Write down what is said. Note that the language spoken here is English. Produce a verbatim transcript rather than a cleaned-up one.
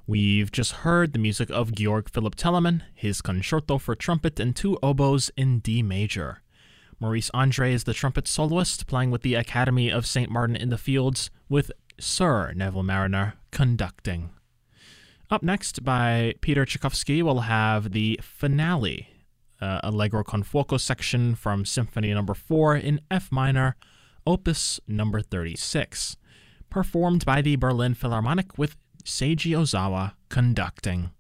We've just heard the music of Georg Philipp Telemann, his Concerto for Trumpet and Two Oboes in D major. Maurice Andre is the trumpet soloist, playing with the Academy of Saint Martin in the Fields, with Sir Neville Marriner conducting. Up next, by Peter Tchaikovsky, we'll have the finale, uh, Allegro con fuoco section from Symphony number four in F minor, opus number thirty-six, performed by the Berlin Philharmonic with Seiji Ozawa conducting.